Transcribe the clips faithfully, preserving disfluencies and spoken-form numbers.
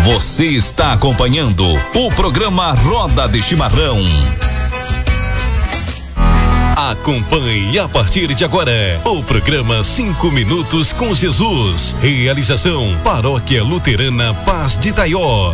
Você está acompanhando o programa Roda de Chimarrão. Acompanhe a partir de agora o programa Cinco Minutos com Jesus. Realização Paróquia Luterana Paz de Itaió.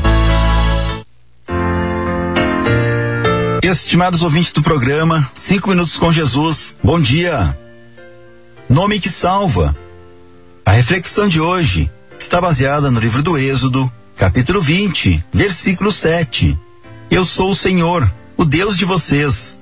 Estimados ouvintes do programa Cinco Minutos com Jesus, bom dia. Nome que salva. A reflexão de hoje está baseada no livro do Êxodo, capítulo vinte, versículo sete. Eu sou o Senhor, o Deus de vocês.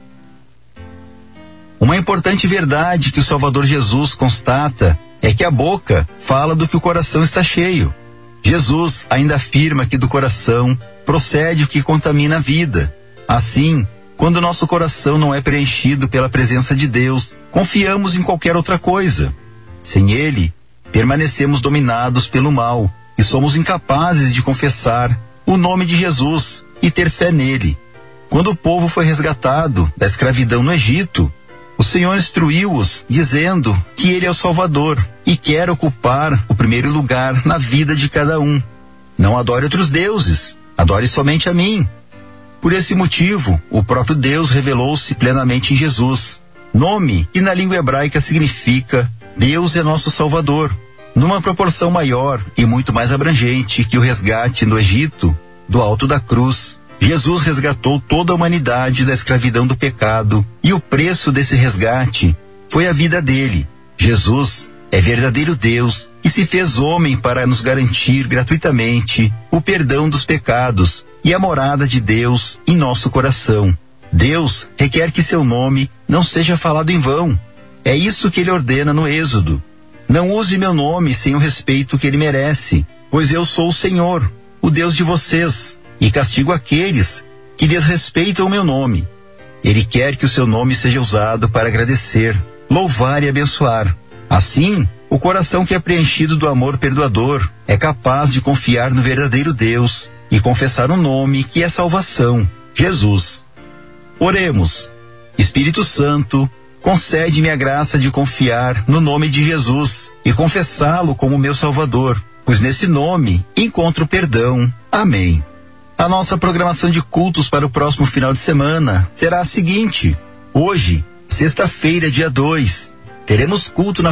Uma importante verdade que o Salvador Jesus constata é que a boca fala do que o coração está cheio. Jesus ainda afirma que do coração procede o que contamina a vida. Assim, quando nosso coração não é preenchido pela presença de Deus, confiamos em qualquer outra coisa. Sem Ele, permanecemos dominados pelo mal e somos incapazes de confessar o nome de Jesus e ter fé nele. Quando o povo foi resgatado da escravidão no Egito, o Senhor instruiu-os, dizendo que Ele é o Salvador e quer ocupar o primeiro lugar na vida de cada um. Não adore outros deuses, adore somente a mim. Por esse motivo, o próprio Deus revelou-se plenamente em Jesus, nome que na língua hebraica significa Deus é nosso Salvador, numa proporção maior e muito mais abrangente que o resgate no Egito, do alto da cruz. Jesus resgatou toda a humanidade da escravidão do pecado e o preço desse resgate foi a vida dele. Jesus é verdadeiro Deus e se fez homem para nos garantir gratuitamente o perdão dos pecados e a morada de Deus em nosso coração. Deus requer que seu nome não seja falado em vão. É isso que ele ordena no Êxodo. Não use meu nome sem o respeito que ele merece, pois eu sou o Senhor, o Deus de vocês, e castigo aqueles que desrespeitam o meu nome. Ele quer que o seu nome seja usado para agradecer, louvar e abençoar. Assim, o coração que é preenchido do amor perdoador é capaz de confiar no verdadeiro Deus e confessar um nome que é salvação, Jesus. Oremos. Espírito Santo, concede-me a graça de confiar no nome de Jesus e confessá-lo como meu Salvador, pois nesse nome encontro perdão. Amém. A nossa programação de cultos para o próximo final de semana será a seguinte: hoje, sexta-feira, dia dois, teremos culto na